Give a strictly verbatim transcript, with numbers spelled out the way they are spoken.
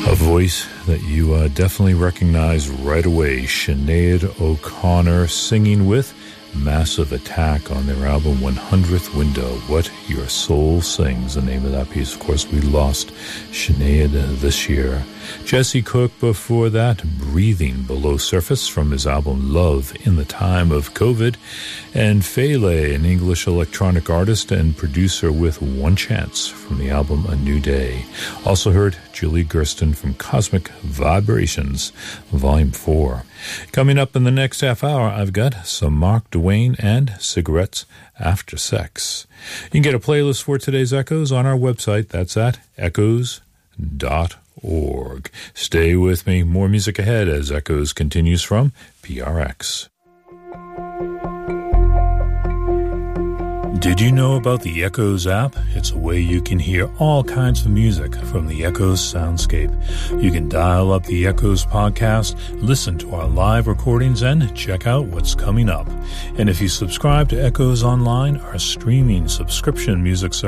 A voice that you uh, definitely recognize right away. Sinead O'Connor singing with Massive Attack on their album one hundredth Window. What Your Soul Sings, the name of that piece. Of course, we lost Sinead this year. Jesse Cook before that, Breathing Below Surface from his album Love in the Time of COVID. And Fele, an English electronic artist and producer with One Chance from the album A New Day. Also heard Julie Gersten from Cosmic Vibrations, Volume four. Coming up in the next half hour, I've got some Mark Duane and Cigarettes After Sex. You can get a playlist for today's Echoes on our website. That's at echoes dot org. Stay with me. More music ahead as Echoes continues from P R X. Did you know about the Echoes app? It's a way you can hear all kinds of music from the Echoes soundscape. You can dial up the Echoes podcast, listen to our live recordings, and check out what's coming up. And if you subscribe to Echoes Online, our streaming subscription music service,